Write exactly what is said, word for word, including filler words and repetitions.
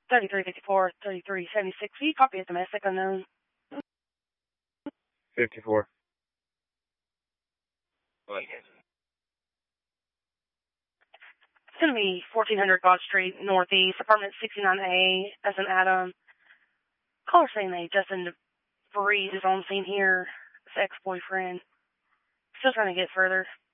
thirty-three fifty-four, thirty-three seventy-six. Will you copy a domestic unknown? fifty-four. What? It's going to be fourteen hundred God Street, Northeast, apartment sixty-nine A, as an Adam. Caller saying that Justin DeVries is on scene here, his ex-boyfriend. Still trying to get further.